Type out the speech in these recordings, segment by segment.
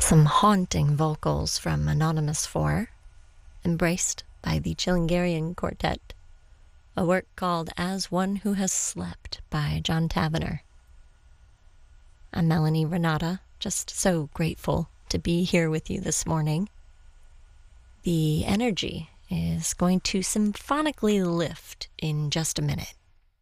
Some haunting vocals from Anonymous 4, embraced by the Chilingarian Quartet. A work called As One Who Has Slept by John Tavener. I'm Melanie Renata, just so grateful to be here with you this morning. The energy is going to symphonically lift in just a minute.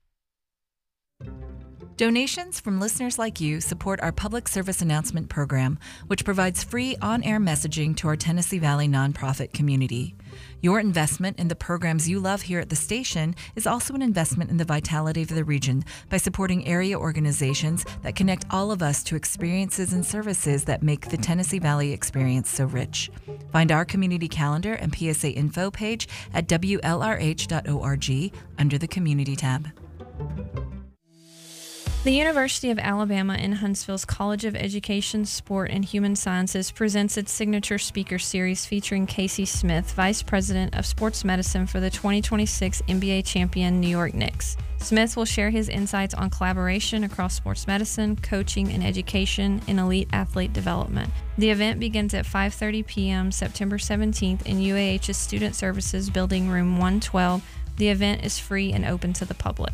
Donations from listeners like you support our public service announcement program, which provides free on-air messaging to our Tennessee Valley nonprofit community. Your investment in the programs you love here at the station is also an investment in the vitality of the region by supporting area organizations that connect all of us to experiences and services that make the Tennessee Valley experience so rich. Find our community calendar and PSA info page at WLRH.org under the Community tab. The University of Alabama in Huntsville's College of Education, Sport, and Human Sciences presents its signature speaker series featuring Casey Smith, Vice President of Sports Medicine for the 2026 NBA champion New York Knicks. Smith will share his insights on collaboration across sports medicine, coaching, and education in elite athlete development. The event begins at 5:30 p.m. September 17th in UAH's Student Services Building Room 112. The event is free and open to the public.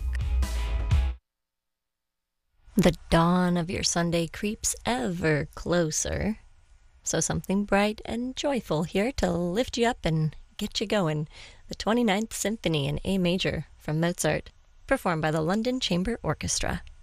The dawn of your Sunday creeps ever closer. So something bright and joyful here to lift you up and get you going. The 29th Symphony in A Major from Mozart, performed by the London Chamber Orchestra.